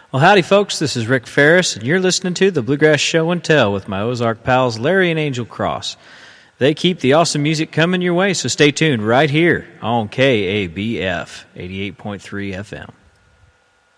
Well, howdy, folks. This is Rick Ferris, and you're listening to the Bluegrass Show and Tell with my Ozark pals Larry and Angel Cross. They keep the awesome music coming your way, so stay tuned right here on KABF 88.3 FM.